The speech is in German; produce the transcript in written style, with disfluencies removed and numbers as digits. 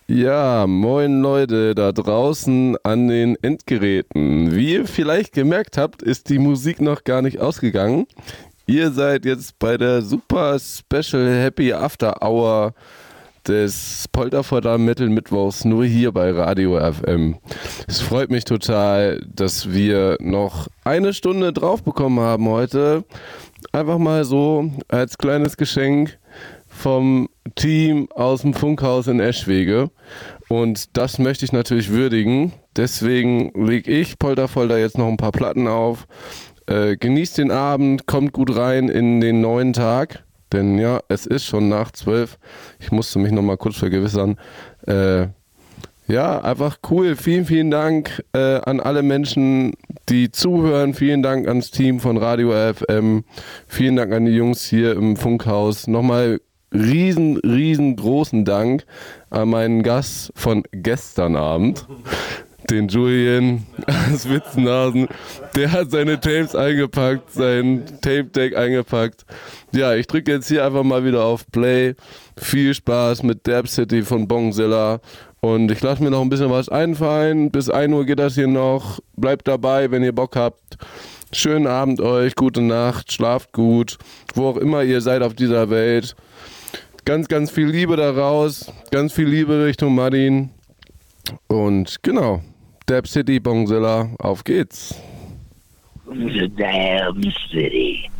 Ja, moin Leute da draußen an den Endgeräten. Wie ihr vielleicht gemerkt habt, ist die Musik noch gar nicht ausgegangen. Ihr seid jetzt bei der super Special Happy After Hour des Polterfodder Metal Mittwochs nur hier bei Radio FM. Es freut mich total, dass wir noch eine Stunde drauf bekommen haben heute. Einfach mal so als kleines Geschenk vom Team aus dem Funkhaus in Eschwege. Und das möchte ich natürlich würdigen. Deswegen lege ich Polterfolter jetzt noch ein paar Platten auf. Genießt den Abend, kommt gut rein in den neuen Tag. Denn ja, es ist schon nach 12. Ich musste mich nochmal kurz vergewissern. Ja, einfach cool. Vielen, vielen Dank an alle Menschen, die zuhören. Vielen Dank ans Team von Radio FM. Vielen Dank an die Jungs hier im Funkhaus. Nochmal riesengroßen Dank an meinen Gast von gestern Abend, den Julian aus Witzenhausen. Der hat seine Tapes eingepackt, sein Tape-Deck eingepackt. Ja, ich drücke jetzt hier einfach mal wieder auf Play. Viel Spaß mit Dab City von Bongzilla. Und ich lasse mir noch ein bisschen was einfallen. Bis 1 Uhr geht das hier noch. Bleibt dabei, wenn ihr Bock habt. Schönen Abend euch, gute Nacht, schlaft gut. Wo auch immer ihr seid auf dieser Welt. Ganz viel Liebe daraus. Ganz viel Liebe Richtung Martin. Und genau. Dab City, Bongzilla, auf geht's. Damn City.